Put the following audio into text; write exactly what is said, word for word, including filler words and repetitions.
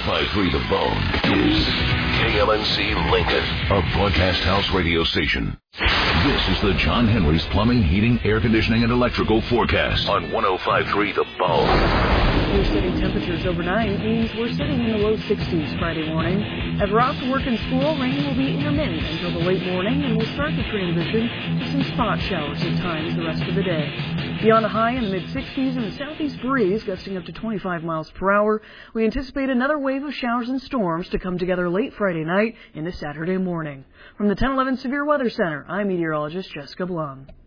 five point three The Bone is K M N C Lincoln, a broadcast house radio station. This is the John Henry's Plumbing, Heating, Air Conditioning, and Electrical forecast on one oh five point three The Bone. We're setting temperatures overnight means we're sitting in the low sixties Friday morning. As we're off to work and school, rain will be intermittent until the late morning, and we'll start to transition to some spot showers at times the rest of the day. Beyond a high in the mid-sixties and a southeast breeze gusting up to twenty-five miles per hour, we anticipate another wave of showers and storms to come together late Friday night into Saturday morning. From the ten eleven Severe Weather Center, I'm meteorologist Jessica Blum.